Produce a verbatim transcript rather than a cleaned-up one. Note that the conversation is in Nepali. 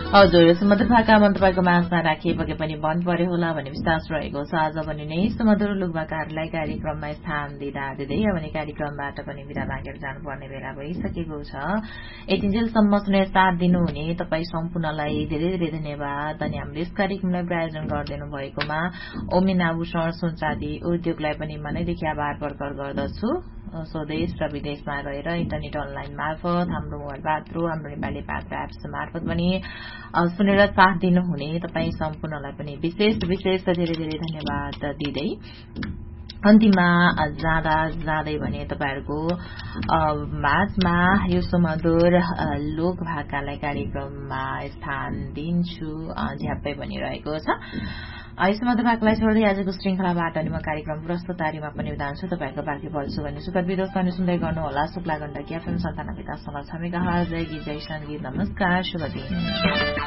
हजुर सुमधुर भाका मन तपाईँको माझमा राखिए पके पनि बन्द पर्यो होला भन्ने विश्वास रहेको छ। आज पनि नै सुमधुर लुकभाकाहरूलाई कार्यक्रममा स्थान दिँदा दिँदै भने कार्यक्रमबाट पनि विदा मागेर जानुपर्ने बेला भइसकेको छ। यतिन्जेलसम्म सुनेर साथ दिनुहुने तपाईँ सम्पूर्णलाई धेरै धेरै धन्यवाद। अनि हामीले यस कार्यक्रमलाई प्रायोजन गरिदिनु भएकोमा ओमिन आभूषण सुनचाँदी उद्योगलाई पनि मनैदेखि आभार प्रकट गर्दछु। स्वदेश र विदेशमा रहेर इन्टरनेट अनलाइन मार्फत हाम्रो मोबाइल पात्रो हाम्रो नेपाली पात्र एप्स मार्फत पनि सुनेर साथ दिनुहुने तपाईँ सम्पूर्णलाई पनि विशेष विशेष धेरै धेरै धन्यवाद दिँदै अन्तिममा जाँदा जाँदै भने तपाईँहरूको माझमा यो सुमधुर लोक भाकालाई कार्यक्रममा स्थान दिन्छु झ्याप्पै भनिरहेको छ। सुमधुर भाकालाई छोड्दै आजको श्रृंखलाबाट अनि म कार्यक्रम प्रस्तुतारीमा पनि उदाहन्छु। तपाईँको बाँकी बल्छु भने सुखद विदोष पनि सुन्दै गर्नुहोला। शुक्ला गण्डकी एफएम सन्तानब्बे दशमलव छ मेगाहर्ज जय गीत जय सङ्गीत। नमस्कार, शुभ दिन।